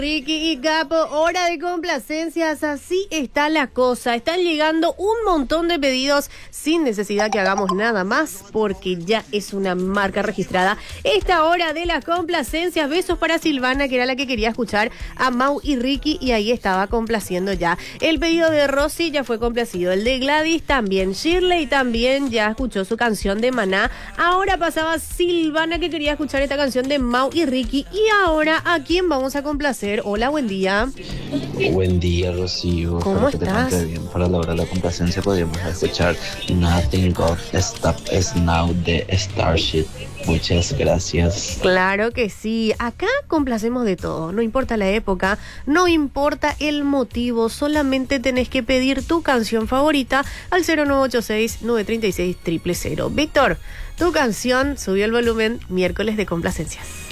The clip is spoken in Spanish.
Ricky y Capo, hora de complacencias, así está la cosa. Están llegando un montón de pedidos sin necesidad que hagamos nada más, porque ya es una marca registrada. Esta hora de las complacencias, besos para Silvana, que era la que quería escuchar a Mau y Ricky, y ahí estaba complaciendo ya. El pedido de Rosy ya fue complacido, el de Gladys también, Shirley también ya escuchó su canción de Maná. Ahora pasaba Silvana, que quería escuchar esta canción de Mau y Ricky, y ahora ¿a quién vamos a complacer? Hola, buen día. Buen día, Rocío. ¿Cómo Espero que te estás? encuentres bien. Para la hora de la complacencia podríamos escuchar Nothing Got Stop Us Now de Starship. Muchas gracias. Claro que sí, acá complacemos de todo, no importa la época, no importa el motivo, solamente tenés que pedir tu canción favorita al 0986-936-000. Víctor, tu canción subió el volumen, miércoles de complacencias.